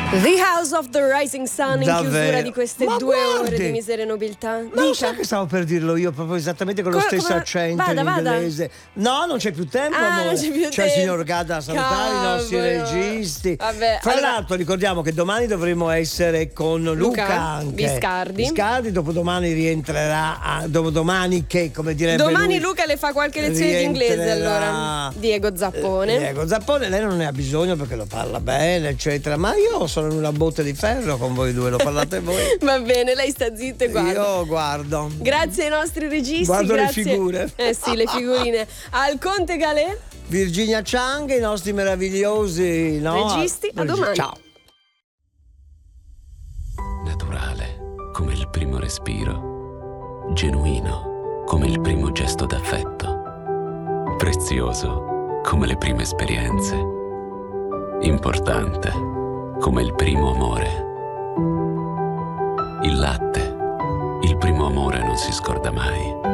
The House of the Rising Sun in chiusura di queste 2 ore di Miseria e Nobiltà. Non so che stavo per dirlo io proprio esattamente con lo stesso accento in inglese. No, non c'è più tempo, amore. Non c'è più c'è il signor Gadda a salutare i nostri registi. Vabbè, Fra l'altro ricordiamo che domani dovremo essere con Luca anche. Viscardi, dopodomani rientrerà dopodomani che, come direbbe domani lui, Luca le fa qualche lezione di inglese, allora. Diego Zappone, lei non ne ha bisogno perché lo parla bene, eccetera, ma io sono in una botte di ferro con voi due, lo parlate voi. Va bene, lei sta zitta e guarda. Io guardo. Grazie ai nostri registi. Guardo grazie. Le figure. Sì, le figurine. Al Conte Galè, Virginia Chang, i nostri meravigliosi registi. A domani. Ciao. Naturale come il primo respiro, genuino come il primo gesto d'affetto, prezioso come le prime esperienze, importante come il primo amore. Il latte, il primo amore non si scorda mai.